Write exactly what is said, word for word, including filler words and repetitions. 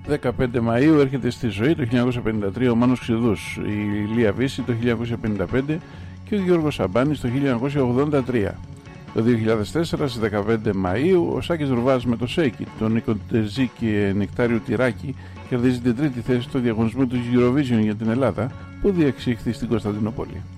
δεκαπέντε Μαΐου έρχεται στη ζωή το χίλια εννιακόσια πενήντα τρία ο Μάνος Ξηδούς, η Λία Βύση το χίλια εννιακόσια πενήντα πέντε και ο Γιώργος Σαμπάνης το χίλια εννιακόσια ογδόντα τρία. Το δύο χιλιάδες τέσσερα στις δεκαπέντε Μαΐου ο Σάκης Ρουβάς με το Shake It, τον Νίκο Τεζή και Νεκτάριο Τυράκη κερδίζει την τρίτη θέση στο διαγωνισμό του Eurovision για την Ελλάδα που διεξήχθη στην Κωνσταντινούπολη.